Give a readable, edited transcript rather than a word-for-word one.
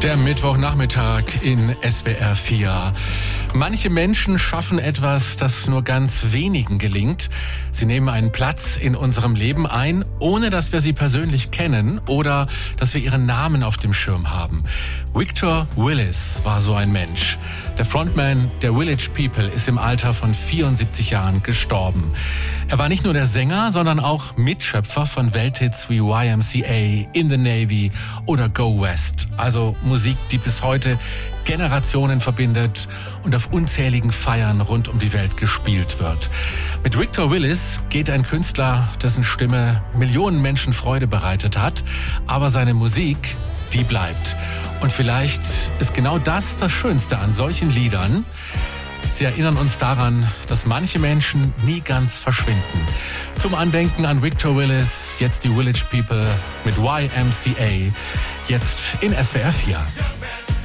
Der Mittwochnachmittag in SWR 4. Manche Menschen schaffen etwas, das nur ganz wenigen gelingt. Sie nehmen einen Platz in unserem Leben ein, ohne dass wir sie persönlich kennen oder dass wir ihren Namen auf dem Schirm haben. Victor Willis war so ein Mensch. Der Frontman der Village People ist im Alter von 74 Jahren gestorben. Er war nicht nur der Sänger, sondern auch Mitschöpfer von Welthits wie YMCA, In the Navy oder Go West. Also Musik, die bis heute Generationen verbindet und auf unzähligen Feiern rund um die Welt gespielt wird. Mit Victor Willis geht ein Künstler, dessen Stimme Millionen Menschen Freude bereitet hat, aber seine Musik, die bleibt. Und vielleicht ist genau das Schönste an solchen Liedern. Sie erinnern uns daran, dass manche Menschen nie ganz verschwinden. Zum Andenken an Victor Willis, jetzt die Village People mit YMCA, jetzt in SWR 4.